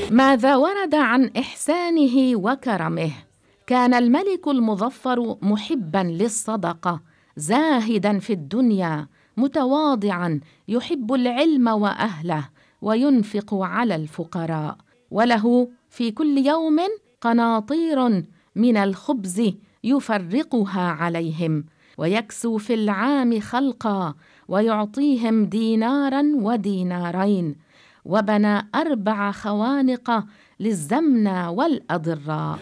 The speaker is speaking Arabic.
ماذا ورد عن إحسانه وكرمه؟ كان الملك المظفر محباً للصدقة، زاهداً في الدنيا، متواضعاً، يحب العلم وأهله، وينفق على الفقراء، وله في كل يوم قناطير من الخبز يفرقها عليهم، ويكسو في العام خلقا ويعطيهم ديناراً ودينارين، وبنى 4 خوانق للزمنة والأضراء.